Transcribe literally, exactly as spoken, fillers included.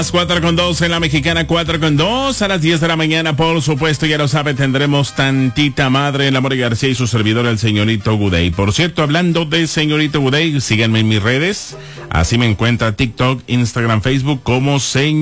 cuatro con dos en la mexicana, cuatro con dos a las diez de la mañana, por supuesto, ya lo sabe, tendremos Tantita Madre, el Amor García y su servidor, el señorito Gudey. Por cierto, hablando de señorito Gudey, síganme en mis redes, así me encuentra TikTok, Instagram, Facebook como señor